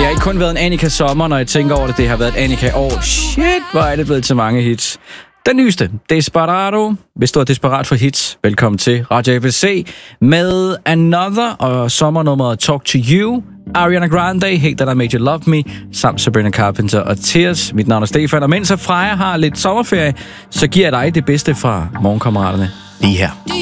har ikke kun været en Annika-sommer, når jeg tænker over det. Det har været et Annika-år. Shit, hvor er det blevet til mange hits. Den nyeste, Desperado. Hvis du er desperat for hits, velkommen til Radio ABC med Another og sommernummeret Talk to You. Ariana Grande, Hate That I Made You Love Me, samt Sabrina Carpenter og Tears. Mit navn er Stefan, og mens Freja har lidt sommerferie, så giver jeg dig det bedste fra morgenkammeraterne lige her.